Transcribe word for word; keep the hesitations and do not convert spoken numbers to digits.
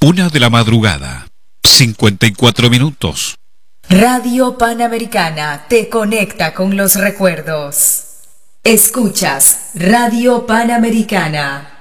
Una de la madrugada, cincuenta y cuatro minutos. Radio Panamericana te conecta con los recuerdos. Escuchas Radio Panamericana.